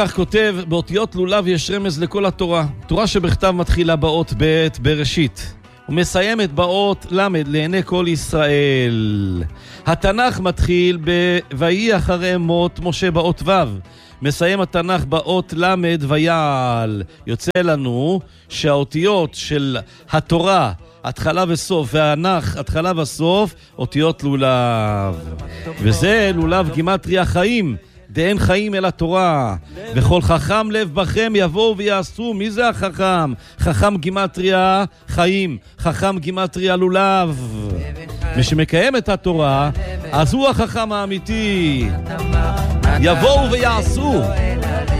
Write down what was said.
כך כותב, באותיות לולב יש רמז לכל התורה. תורה שבכתב מתחילה באות ב' בראשית, ומסיימת באות למד לעיני כל ישראל. התנ"ך מתחיל ב"ויהי אחרי מות משה" באות ו', מסיים התנ"ך באות למד ויעל. יוצא לנו שהאותיות של התורה, התחלה וסוף, והנח, התחלה וסוף, אותיות לולב. וזה לולב גימטריה חיים, דאין חיים אל התורה. וכל חכם לב בכם יבואו ויעשו. מי זה החכם? חכם גימטריה חיים, חכם גימטריה לולב. ושמקיים את התורה, אז הוא החכם האמיתי. יבואו ויעשו.